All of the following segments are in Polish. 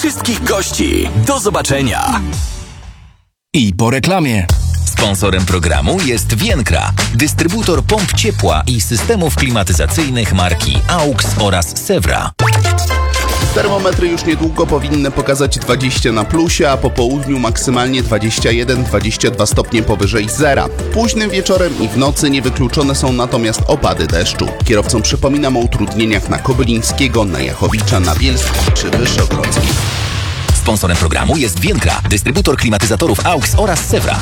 Wszystkich gości. Do zobaczenia. I po reklamie. Sponsorem programu jest Vienkra, dystrybutor pomp ciepła i systemów klimatyzacyjnych marki AUX oraz Sewra. Termometry już niedługo powinny pokazać 20 na plusie, a po południu maksymalnie 21-22 stopnie powyżej zera. Późnym wieczorem i w nocy niewykluczone są natomiast opady deszczu. Kierowcom przypominam o utrudnieniach na Kobylińskiego, na Jachowicza, na Bielski czy Wyszogrodzki. Sponsorem programu jest Vienkra, dystrybutor klimatyzatorów AUX oraz Sewra.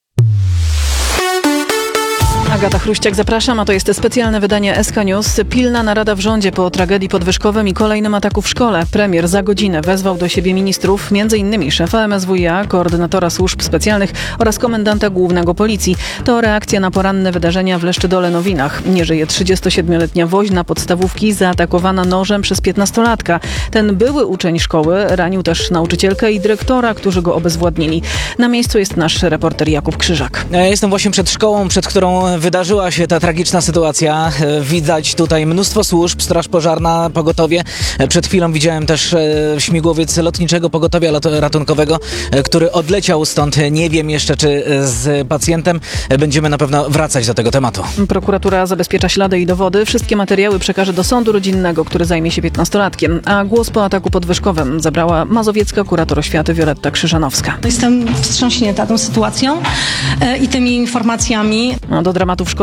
Agata Chruściak, zapraszam, a to jest specjalne wydanie SK News. Pilna narada w rządzie po tragedii pod Wyszkowem i kolejnym ataku w szkole. Premier za godzinę wezwał do siebie ministrów, m.in. szefa MSWiA, koordynatora służb specjalnych oraz komendanta głównego policji. To reakcja na poranne wydarzenia w Leszczydole-Nowinach. Nie żyje 37-letnia woźna podstawówki zaatakowana nożem przez 15-latka. Ten były uczeń szkoły ranił też nauczycielkę i dyrektora, którzy go obezwładnili. Na miejscu jest nasz reporter Jakub Krzyżak. Ja jestem właśnie przed szkołą, przed którą wydarzyła się ta tragiczna sytuacja. Widać tutaj mnóstwo służb, straż pożarna, pogotowie. Przed chwilą widziałem też śmigłowiec lotniczego pogotowia ratunkowego, który odleciał stąd. Nie wiem jeszcze, czy z pacjentem. Będziemy na pewno wracać do tego tematu. Prokuratura zabezpiecza ślady i dowody. Wszystkie materiały przekaże do sądu rodzinnego, który zajmie się 15-latkiem. A głos po ataku pod Wyszkowem zabrała mazowiecka kurator oświaty Wioletta Krzyżanowska. Jestem wstrząśnięta tą sytuacją i tymi informacjami. Do dramatu w szkole